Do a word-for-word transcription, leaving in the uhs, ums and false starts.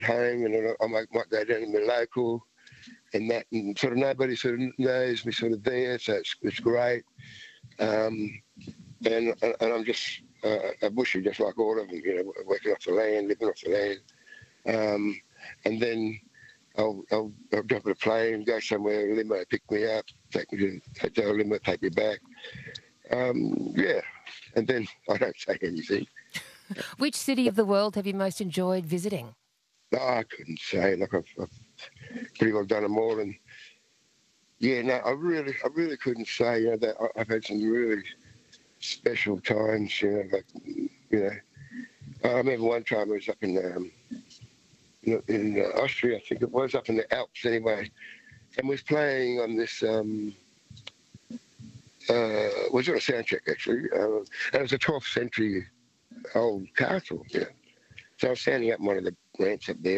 home, and I, I might, might go down to the local and that, and sort of nobody sort of knows me sort of there, so it's, it's great. Um, and, and I'm just uh, a bushy, just like all of them, you know, working off the land, living off the land. Um, and then I'll, I'll, I'll jump in a plane, go somewhere, limo pick me up, take me to the hotel, limo take me back. Um, yeah, and then I don't say anything. Which city of the world have you most enjoyed visiting? No, I couldn't say. Like I've, I've pretty well done them all, and yeah, no, I really, I really couldn't say. You know, that I, I've had some really special times. You know, like you know, I remember one time I was up in um, in, in uh, Austria, I think it was, up in the Alps anyway, and was playing on this. Um, uh, was on a sound check actually. Uh, and it was a twelfth century old castle. You know. So I was standing up in one of the ramps up there.